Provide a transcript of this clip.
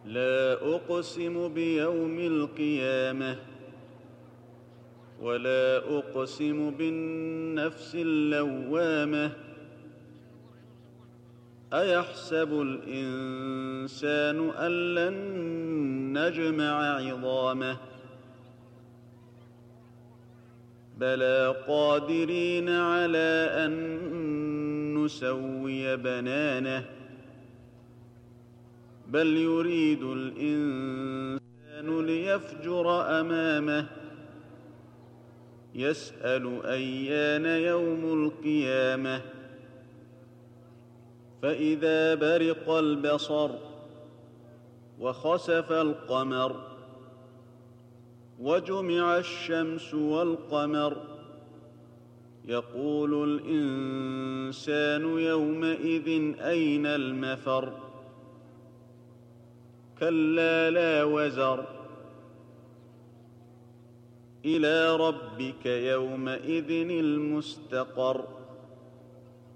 لا أقسم بيوم القيامة ولا أقسم بالنفس اللوامة أيحسب الإنسان أن لن نجمع عظامه بلى قادرين على أن نسوي بنانه بل يريد الإنسان ليفجر أمامه يسأل أيان يوم القيامة فإذا برق البصر وخسف القمر وجمع الشمس والقمر يقول الإنسان يومئذ أين المفر كلا لا وزر إلى ربك يومئذ المستقر